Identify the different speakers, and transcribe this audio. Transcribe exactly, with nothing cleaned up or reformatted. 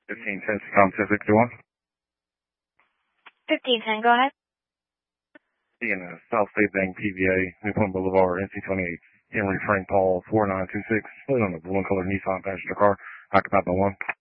Speaker 1: fifteen ten, Tom Civic, do one.
Speaker 2: fifteen ten, go ahead.
Speaker 1: In uh, South State Bank, P V A, Newport Boulevard, N C twenty-eight, Henry Frank Paul, four nine two six, on a blue and colored Nissan passenger car, occupied by one.